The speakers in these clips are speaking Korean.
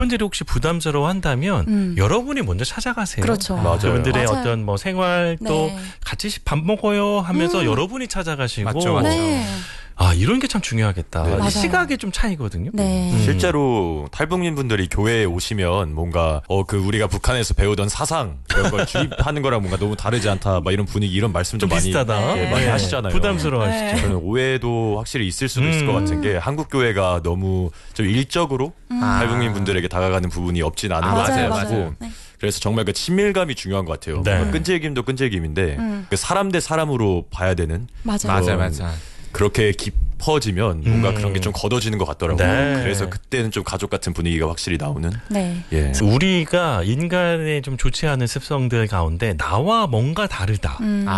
분들이 혹시 부담스러워한다면 여러분이 먼저 찾아가세요. 그렇죠. 맞아요. 그분들의 맞아요. 어떤 뭐 생활 또 네. 같이 밥 먹어요 하면서 여러분이 찾아가시고 맞죠, 맞죠. 네. 아 이런 게 참 중요하겠다. 네. 맞아요. 시각의 좀 차이거든요. 네. 실제로 탈북민 분들이 교회에 오시면 뭔가 그 우리가 북한에서 배우던 사상 이런 걸 주입하는 거랑 뭔가 너무 다르지 않다 막 이런 분위기 이런 말씀도 좀 많이 비슷하다. 네. 많이 하시잖아요. 부담스러워하시죠. 네. 저는 오해도 확실히 있을 수도 있을 것 같은 게 한국 교회가 너무 좀 일적으로 탈북민 분들에게 다가가는 부분이 없진 않은 것 맞아요, 같아가지고 맞아요. 네. 그래서 정말 그 친밀감이 중요한 것 같아요. 네. 뭔가 끈질김도 끈질김인데 그 사람 대 사람으로 봐야 되는 맞아요. 맞아. 그렇게 깊어지면 뭔가 그런 게 좀 걷어지는 것 같더라고요. 네. 그래서 그때는 좀 가족 같은 분위기가 확실히 나오는. 네. 예. 우리가 인간의 좀 좋지 않은 습성들 가운데 나와 뭔가 다르다.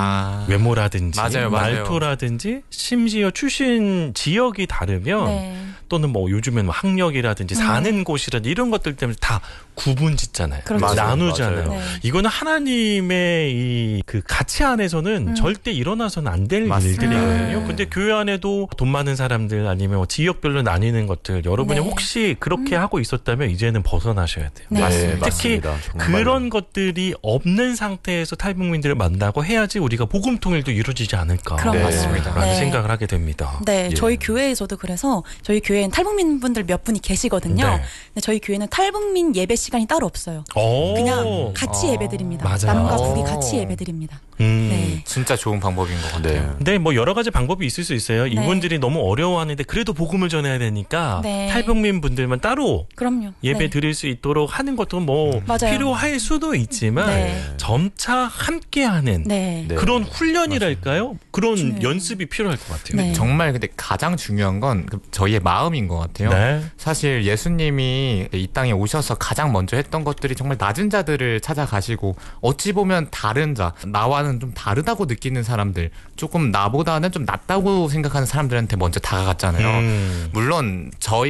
외모라든지 맞아요. 말투라든지 심지어 출신 지역이 다르면 네. 또는 뭐 요즘엔 뭐 학력이라든지 사는 곳이라든지 이런 것들 때문에 다 구분 짓잖아요. 그렇죠. 맞아요. 나누잖아요. 맞아요. 네. 이거는 하나님의 이 그 가치 안에서는 절대 일어나서는 안 될 일들이거든요. 근데 교회 안에도 돈 많은 사람들 아니면 뭐 지역별로 나뉘는 것들 여러분이 네. 혹시 그렇게 하고 있었다면 이제는 벗어나셔야 돼요. 네. 맞습니다. 특히 정말로. 그런 것들이 없는 상태에서 탈북민들을 만나고 해야지 우리가 복음 통일도 이루어지지 않을까. 그런 네. 것 같습니다. 라는 네. 생각을 하게 됩니다. 네, 예. 저희 교회에서도 그래서 저희 교회엔 탈북민 분들 몇 분이 계시거든요. 네. 근데 저희 교회는 탈북민 예배 시간이 따로 없어요. 오. 그냥 같이 예배드립니다. 맞아요. 남과 오. 북이 같이 예배드립니다. 음. 네. 진짜 좋은 방법인 것 같아요. 네. 근데 뭐 여러 가지 방법이 있을 수 있어요. 이분들이 너무 어려워하는데 그래도 복음을 전해야 되니까 네. 탈북민 분들만 따로 그럼요. 예배 네. 드릴 수 있도록 하는 것도 뭐 맞아요. 필요할 수도 있지만 네. 점차 함께하는 네. 네. 그런 훈련이랄까요? 그런 중요해요. 연습이 필요할 것 같아요. 네. 정말 근데 가장 중요한 건 저희의 마음인 것 같아요. 네. 사실 예수님이 이 땅에 오셔서 가장 먼저 했던 것들이 정말 낮은 자들을 찾아가시고 어찌 보면 다른 자, 나와는 좀 다르다고 느끼는 사람들, 조금 나보다는 좀 낫다고 생각하는 사람들한테 먼저 다가갔잖아요. 물론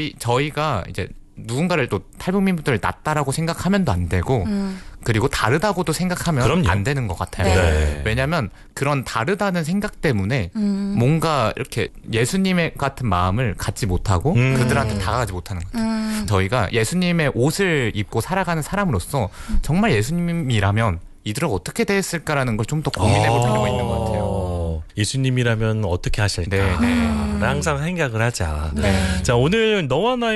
저희가 이제 누군가를 또 탈북민분들을 낫다라고 생각하면도 안 되고 그리고 다르다고도 생각하면 그럼요. 안 되는 것 같아요. 네. 왜냐하면 그런 다르다는 생각 때문에 뭔가 이렇게 예수님의 같은 마음을 갖지 못하고 그들한테 다가가지 못하는 것 같아요. 저희가 예수님의 옷을 입고 살아가는 사람으로서 정말 예수님이라면 이들을 어떻게 대했을까라는 걸 좀 더 고민해 볼 필요가 있는 것 같아요. 예수님이라면 어떻게 하실까? 네, 네. 항상 생각을 하자. 네. 자, 오늘 너와 나의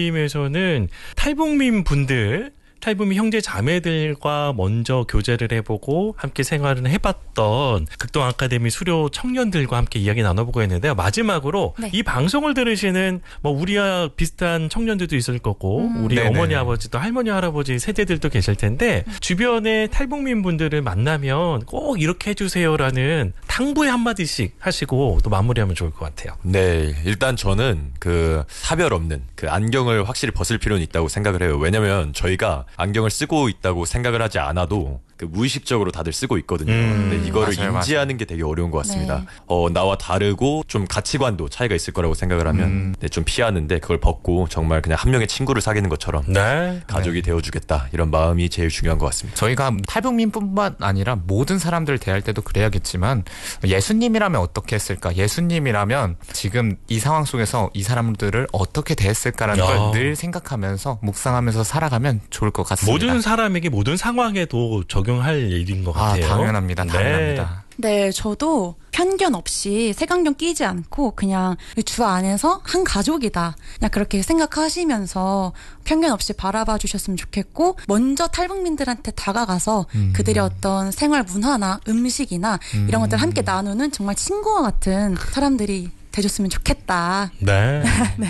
어울림에서는 탈북민 분들, 탈북민 형제 자매들과 먼저 교제를 해보고 함께 생활을 해봤던 극동 아카데미 수료 청년들과 함께 이야기 나눠보고 있는데요. 마지막으로 네. 이 방송을 들으시는 뭐 우리와 비슷한 청년들도 있을 거고 우리 네네네. 어머니 아버지도 할머니 할아버지 세대들도 계실 텐데 주변에 탈북민 분들을 만나면 꼭 이렇게 해주세요라는 당부의 한마디씩 하시고 또 마무리하면 좋을 것 같아요. 네, 일단 저는 그 사별 없는 그 안경을 확실히 벗을 필요는 있다고 생각을 해요. 왜냐면 저희가 안경을 쓰고 있다고 생각을 하지 않아도 그 무의식적으로 다들 쓰고 있거든요. 근데 이거를 맞아요, 인지하는 게 되게 어려운 것 같습니다. 나와 다르고 좀 가치관도 차이가 있을 거라고 생각을 하면 네, 좀 피하는데 그걸 벗고 정말 그냥 한 명의 친구를 사귀는 것처럼 네. 가족이 되어주겠다 이런 마음이 제일 중요한 것 같습니다. 저희가 탈북민뿐만 아니라 모든 사람들 대할 때도 그래야겠지만 예수님이라면 어떻게 했을까? 예수님이라면 지금 이 상황 속에서 이 사람들을 어떻게 대했을까라는 야. 걸 늘 생각하면서 묵상하면서 살아가면 좋을 것 같습니다. 모든 사람에게 모든 상황에도 적용할 일인 것 같아요. 당연합니다. 네. 당연합니다. 네, 저도 편견 없이 색안경 끼지 않고 그냥 주 안에서 한 가족이다. 그냥 그렇게 생각하시면서 편견 없이 바라봐 주셨으면 좋겠고 먼저 탈북민들한테 다가가서 그들의 어떤 생활 문화나 음식이나 이런 것들 함께 나누는 정말 친구와 같은 사람들이 되줬으면 좋겠다. 네.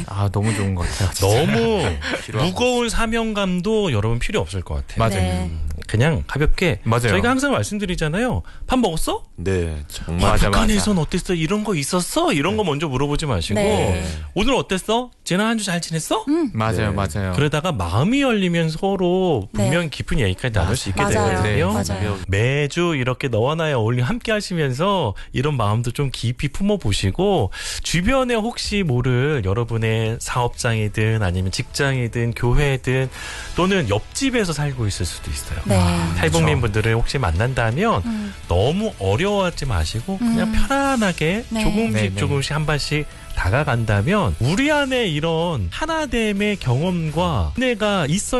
너무 좋은 것 같아요. 진짜. 너무 무거운 사명감도 여러분 필요 없을 것 같아요. 맞아요. 네. 그냥 가볍게. 맞아요. 저희가 항상 말씀드리잖아요. 밥 먹었어? 네, 정말 북한에선 어땠어? 이런 거 있었어? 이런 거 먼저 물어보지 마시고 네. 오늘 어땠어? 지난 한 주 잘 지냈어? 맞아요, 네. 맞아요. 그러다가 마음이 열리면 서로 네. 분명히 깊은 얘기까지 나눌 수 있게 맞아요. 되거든요. 맞아요. 매주 이렇게 너와 나의 어울림 함께 하시면서 이런 마음도 좀 깊이 품어보시고 주변에 혹시 모를 여러분의 사업장이든 아니면 직장이든 교회든 또는 옆집에서 살고 있을 수도 있어요. 네. 탈북민 분들을 혹시 만난다면 너무 어려워하지 마시고 그냥 편안하게 네. 조금씩 네, 네. 조금씩 한 발씩 다가간다면 우리 안에 이런 하나됨의 경험과 은혜가 있어야